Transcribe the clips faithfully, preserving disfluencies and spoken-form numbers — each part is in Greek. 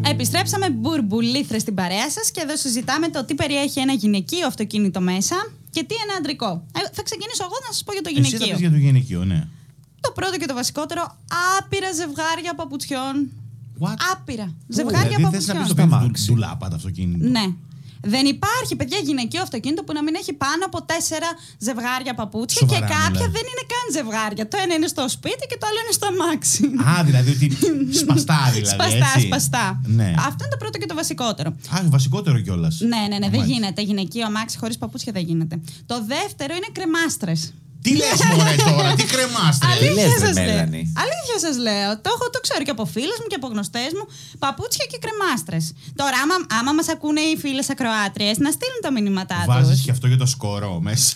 Επιστρέψαμε μπουρμπουλήθρες στην παρέα σας και εδώ συζητάμε το τι περιέχει ένα γυναικείο αυτοκίνητο μέσα και τι ένα αντρικό. Ε, θα ξεκινήσω εγώ να σας πω για το γυναικείο. Εσύ θα πεις για το γυναικείο, ναι. Το πρώτο και το βασικότερο, άπειρα ζευγάρια παπουτσιών. What? Άπειρα. Ζευγάρια δηλαδή, παπουτσιών. Θες να πεις το κάνει ντουλάπα το αυτοκίνητο. Ναι. Δεν υπάρχει, παιδιά, γυναικείο αυτοκίνητο που να μην έχει πάνω από τέσσερα ζευγάρια παπούτσια. Σοβαρά, και κάποια δηλαδή. Δεν είναι καν ζευγάρια. Το ένα είναι στο σπίτι και το άλλο είναι στο αμάξι. Α, δηλαδή ότι σπαστά δηλαδή. Σπαστά, έτσι. σπαστά. Ναι. Αυτό είναι το πρώτο και το βασικότερο. Α, βασικότερο κιόλας. Ναι, ναι, ναι, δεν γίνεται. Γυναικείο αμάξι χωρίς παπούτσια δεν γίνεται. Το δεύτερο είναι κρεμάστρες. Τι λες μωρέ τώρα, τι κρεμάστρες. Αλήθεια σας λέω. Αλήθεια σας λέω. Το, έχω, το ξέρω και από φίλες μου και από γνωστές μου. Παπούτσια και κρεμάστρες. Τώρα, άμα, άμα μας ακούνε οι φίλες ακροάτριες, να στείλουν τα μηνύματά τους. Βάζεις και αυτό για το σκορό μέσα.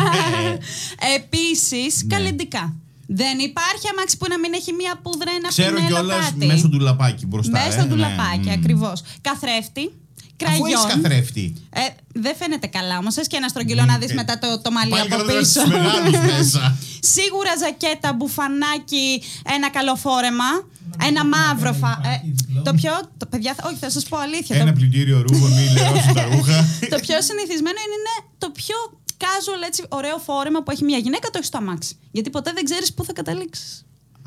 Επίσης, ναι. Καλλιντικά. Δεν υπάρχει αμάξι που να μην έχει μία πούδρα, ένα ξέρω πινέλο, κιόλας κάτι. Μέσω του λαπάκι μπροστά. Μέσω ε, του ναι. λαπάκι, mm. ακριβώς. Καθρέφτη. Αφού έχεις καθρέφτη. Ε, δεν φαίνεται καλά όμως. Θες και ένα στρογγυλό να δεις μετά το, το μαλλί από πίσω. Μέσα. Σίγουρα ζακέτα, μπουφανάκι, ένα καλό φόρεμα. Ένα μαύρο φα... ε, το πιο... Το, παιδιά, όχι, θα σας πω αλήθεια. Ένα το... πλυντήριο ρούχο, μη λέω τα ρούχα. Το πιο συνηθισμένο είναι το πιο casual, έτσι, ωραίο φόρεμα που έχει μια γυναίκα, το έχει στο αμάξι. Γιατί ποτέ δεν ξέρεις πού θα καταλήξεις.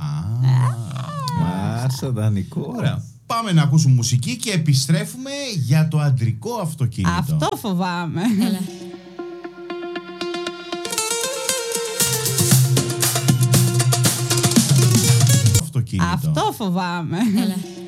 Α, σατανικό. Ωραία. Πάμε να ακούσουμε μουσική και επιστρέφουμε για το αντρικό αυτοκίνητο. Αυτό φοβάμαι. Έλα. Αυτοκίνητο. Αυτό φοβάμαι. Έλα.